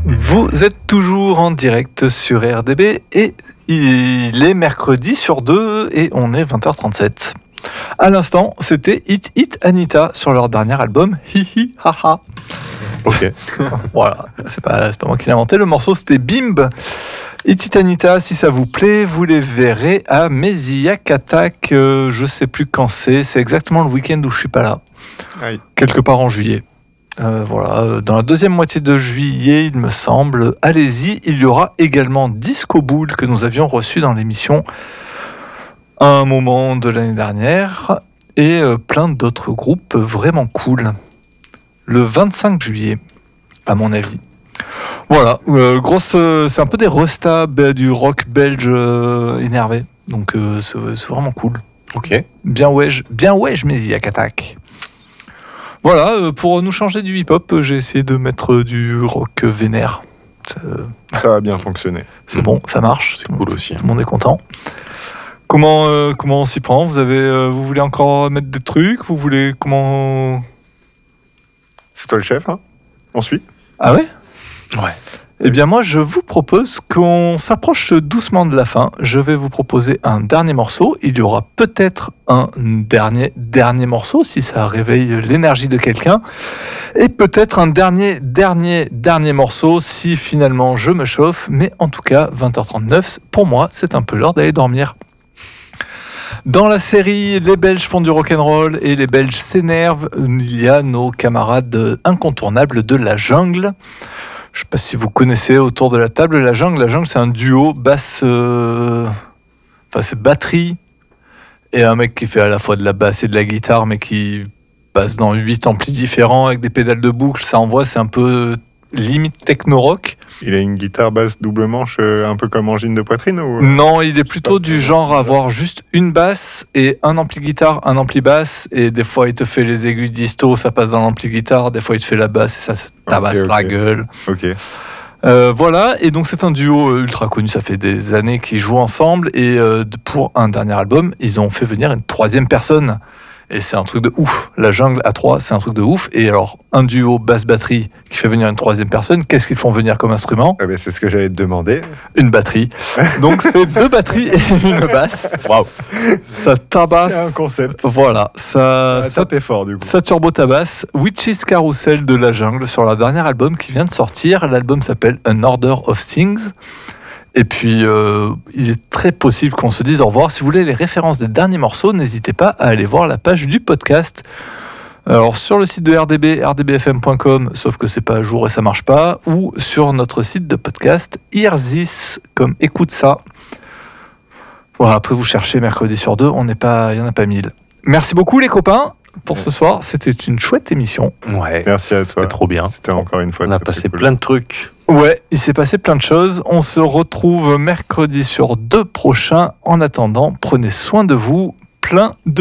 Vous êtes toujours en direct sur RDB et il est mercredi sur 2 et on est 20h37. À l'instant, c'était Hit Hit Anita sur leur dernier album Hihi Haha. Ok. Voilà, c'est pas moi qui l'ai inventé. Le morceau c'était Bimb. Hit Hit Anita, si ça vous plaît, vous les verrez à Mesillac Attack. Je sais plus quand c'est exactement le week-end où je suis pas là. Oui. Quelque part en juillet. Dans la deuxième moitié de juillet, il me semble. Allez-y, il y aura également Disco Bull que nous avions reçu dans l'émission à un moment de l'année dernière et plein d'autres groupes vraiment cool. Le 25 juillet, à mon avis. Voilà, c'est un peu des restas du rock belge énervé. Donc c'est vraiment cool. Ok. Bien wesh, Mesillac Attack. Voilà, pour nous changer du hip-hop, j'ai essayé de mettre du rock vénère. Ça va bien fonctionner. C'est bon, ça marche. C'est cool aussi. Tout le monde est content. Comment on s'y prend ? Vous voulez encore mettre des trucs ? Vous voulez comment ? C'est toi le chef, hein ? On suit ? Ah ouais ? Ouais. Eh bien moi, je vous propose qu'on s'approche doucement de la fin. Je vais vous proposer un dernier morceau. Il y aura peut-être un dernier morceau, si ça réveille l'énergie de quelqu'un. Et peut-être un dernier morceau, si finalement je me chauffe. Mais en tout cas, 20h39, pour moi, c'est un peu l'heure d'aller dormir. Dans la série Les Belges font du rock'n'roll et les Belges s'énervent, il y a nos camarades incontournables de La Jungle. Je ne sais pas si vous connaissez autour de la table La Jungle. La Jungle, c'est un duo basse... c'est batterie et un mec qui fait à la fois de la basse et de la guitare, mais qui passe dans 8 amplis différents avec des pédales de boucle. Ça envoie, c'est un peu limite techno-rock. Il a une guitare basse double manche, un peu comme angine de poitrine ou... Non, il est plutôt du genre à avoir juste une basse et un ampli guitare, un ampli basse, et des fois il te fait les aigus disto, ça passe dans l'ampli guitare, des fois il te fait la basse et ça se tabasse la gueule. Ok. Voilà, et donc c'est un duo ultra connu, ça fait des années qu'ils jouent ensemble, et pour un dernier album, ils ont fait venir une troisième personne. Et c'est un truc de ouf. La Jungle à 3, c'est un truc de ouf. Et alors, un duo basse-batterie qui fait venir une troisième personne, qu'est-ce qu'ils font venir comme instrument ? Ah ben, c'est ce que j'allais te demander. Une batterie. Donc c'est 2 batteries et une basse. Waouh. Ça tabasse. C'est un concept. Voilà. Ça tape fort du coup. Ça turbo tabasse. Witch's Carousel de La Jungle sur leur dernier album qui vient de sortir. L'album s'appelle An Order of Things. Et puis, il est très possible qu'on se dise au revoir. Si vous voulez les références des derniers morceaux, n'hésitez pas à aller voir la page du podcast. Alors, sur le site de RDB, rdbfm.com, sauf que c'est pas à jour et ça marche pas, ou sur notre site de podcast, Earthis, comme écoute ça. Voilà, après vous cherchez mercredi sur 2, il n'y en a pas 1000. Merci beaucoup les copains pour ce soir. C'était une chouette émission. Ouais. Merci à toi. C'était trop bien. C'était encore une fois. On a très, passé très cool. plein de trucs. Ouais, il s'est passé plein de choses. On se retrouve mercredi sur 2 prochains. En attendant, prenez soin de vous. Plein de